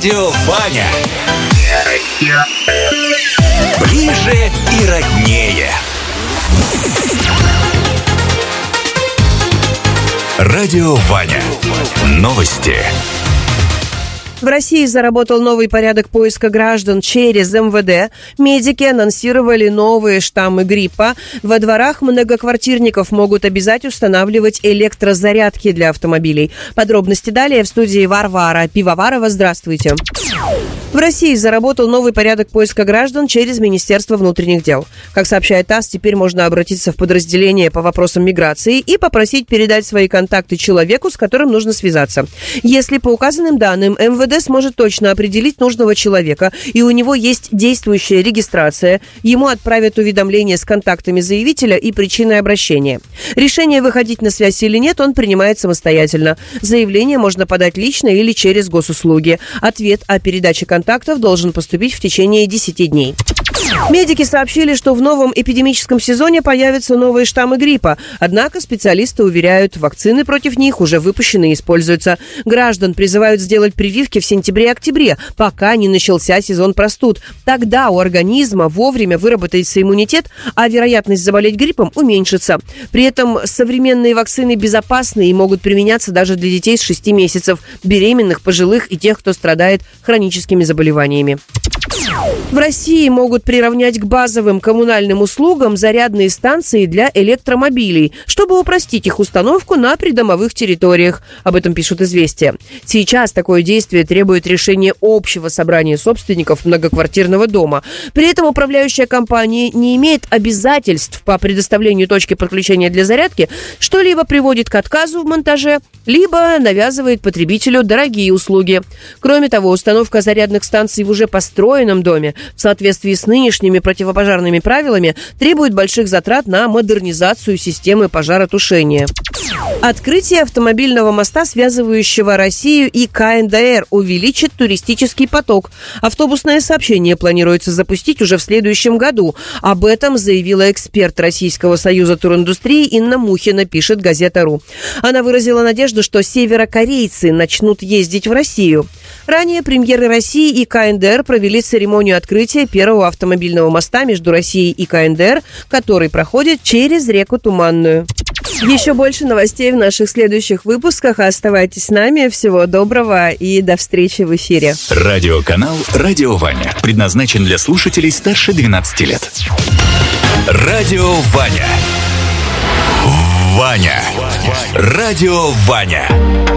Радио Ваня. Ближе и роднее. Радио Ваня. Новости. В России заработал новый порядок поиска граждан через МВД. Медики анонсировали новые штаммы гриппа. Во дворах многоквартирников могут обязать устанавливать электрозарядки для автомобилей. Подробности далее в студии Варвара Пивоварова. Здравствуйте. В России заработал новый порядок поиска граждан через Министерство внутренних дел. Как сообщает ТАСС, теперь можно обратиться в подразделение по вопросам миграции и попросить передать свои контакты человеку, с которым нужно связаться. Если по указанным данным МВД сможет точно определить нужного человека, и у него есть действующая регистрация, ему отправят уведомление с контактами заявителя и причиной обращения. Решение, выходить на связь или нет, он принимает самостоятельно. Заявление можно подать лично или через госуслуги. Ответ о передаче контактов должен поступить в течение 10 дней. Медики сообщили, что в новом эпидемическом сезоне появятся новые штаммы гриппа. Однако специалисты уверяют, вакцины против них уже выпущены и используются. Граждан призывают сделать прививки в сентябре-октябре, пока не начался сезон простуд. Тогда у организма вовремя выработается иммунитет, а вероятность заболеть гриппом уменьшится. При этом современные вакцины безопасны и могут применяться даже для детей с 6 месяцев, беременных, пожилых и тех, кто страдает хроническими заболеваниями. В России могут приравнять к базовым коммунальным услугам зарядные станции для электромобилей, чтобы упростить их установку на придомовых территориях. Об этом пишут «Известия». Сейчас такое действие требует решения общего собрания собственников многоквартирного дома. При этом управляющая компания не имеет обязательств по предоставлению точки подключения для зарядки, что либо приводит к отказу в монтаже, либо навязывает потребителю дорогие услуги. Кроме того, установка зарядных станций в уже построенном доме в соответствии с нынешними противопожарными правилами требует больших затрат на модернизацию системы пожаротушения. Открытие автомобильного моста, связывающего Россию и КНДР, увеличит туристический поток. Автобусное сообщение планируется запустить уже в следующем году. Об этом заявила эксперт Российского союза туриндустрии Инна Мухина, пишет газета.ру. Она выразила надежду, что северокорейцы начнут ездить в Россию. Ранее премьеры России и КНДР провели церемонию открытия первого автомобильного моста между Россией и КНДР, который проходит через реку Туманную. Еще больше новостей в наших следующих выпусках. Оставайтесь с нами. Всего доброго и до встречи в эфире. Радиоканал «Радио Ваня» предназначен для слушателей старше 12 лет. Радио Ваня. Ваня. Радио Ваня.